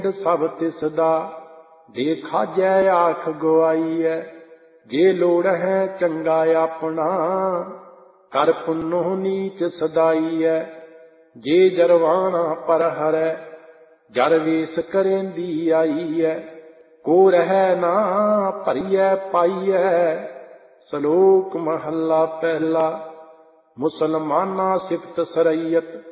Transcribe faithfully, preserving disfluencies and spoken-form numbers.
सब तिसदा देखा जै आख गवाई है। जे लोड़ है चंगा अपना कर पुन्नो नीच सदाई है। जे जरवाना पर हरै जर वेस करेंदी आई है। को रह ना भरियै पाई है। सलोक महला पहला। मुसलमाना सिफत सरैयत